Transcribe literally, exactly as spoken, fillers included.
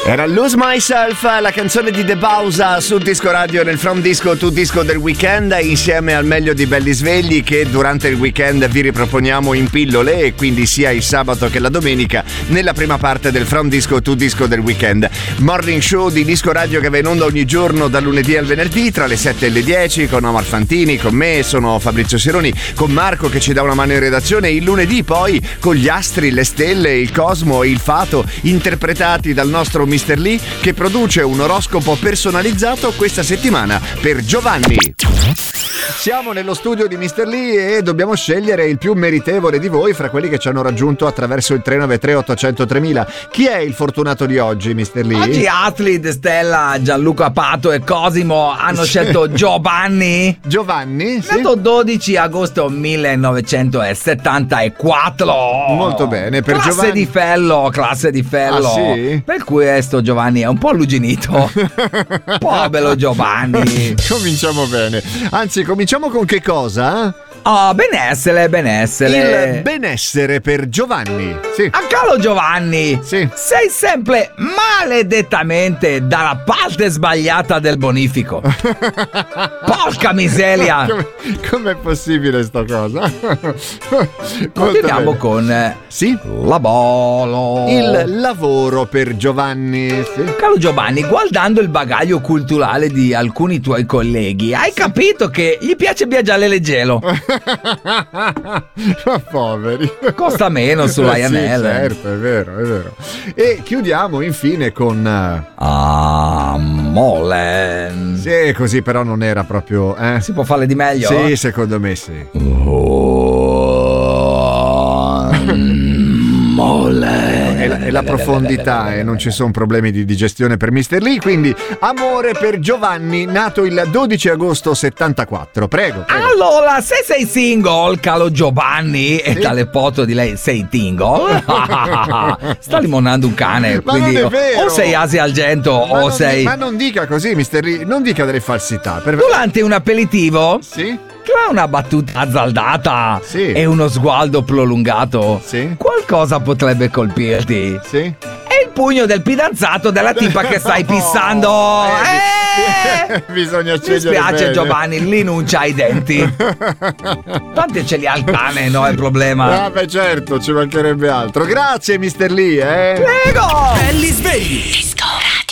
Era Lose Myself, la canzone di De Bausa su Disco Radio nel From Disco to Disco del weekend, insieme al meglio di Belli Svegli che durante il weekend vi riproponiamo in pillole, e quindi sia il sabato che la domenica nella prima parte del From Disco to Disco del weekend. Morning show di Disco Radio che va in onda ogni giorno dal lunedì al venerdì tra le sette e le dieci con Omar Fantini, con me, sono Fabrizio Sironi, con Marco che ci dà una mano in redazione. Il lunedì poi con gli astri, le stelle, il cosmo e il fato interpretati dal nostro mister Lee, che produce un oroscopo personalizzato questa settimana per Giovanni. Siamo nello studio di mister Lee e dobbiamo scegliere il più meritevole di voi fra quelli che ci hanno raggiunto attraverso il tre nove tre otto zero zero tremila. Chi è il fortunato di oggi, mister Lee? Oggi Atli, Stella, Gianluca Pato e Cosimo hanno scelto Giovanni. Giovanni, sì. Nato dodici agosto millenovecentosettantaquattro. Molto bene, per classe Giovanni. di fello, classe di fello. Ah, sì? Per cui questo Giovanni è un po' alluginito. Povero Giovanni. Cominciamo bene. Anzi, cominciamo con che cosa? Oh, benessere, benessere. Il benessere per Giovanni. Sì. A caro Giovanni, Sì. sei sempre maledettamente dalla parte sbagliata del bonifico. Porca miseria. Come, com'è possibile sta cosa? Continuiamo con eh, Sì. lavoro. Il lavoro per Giovanni. Sì. Caro Giovanni, guardando il bagaglio culturale di alcuni tuoi colleghi, hai capito che gli piace viaggiare leggero. Ma poveri. Costa meno su Ryanair. Sì, certo, è vero, è vero. E chiudiamo infine con Ah, mole. sì, così però non era proprio eh? Si può fare di meglio? Sì, secondo me sì. Oh, mole. È la, è la profondità e non ci sono problemi di digestione per mister Lee, quindi amore per Giovanni, nato il dodici agosto settantaquattro. Prego, prego. Allora, se sei single, caro Giovanni, e dalle foto di lei sei single, sta limonando un cane. Ma Quindi non è vero. o sei Asia Argento Ma o non, sei... ma non dica così, mister Lee, non dica delle falsità. Per... Durante un aperitivo, Sì? tra una battuta azzardata Sì. e uno sguardo prolungato, Sì. qualcosa potrebbe colpirti. Sì? È il pugno del fidanzato della tipa che stai pissando. Eh, Eh! bisogna Mi scegliere spiace bene. Giovanni, lì non c'ha i denti. Tanti ce li ha il cane, no è il problema. Ah beh certo, ci mancherebbe altro. Grazie mister Lee, eh. Prego! Belli svegli.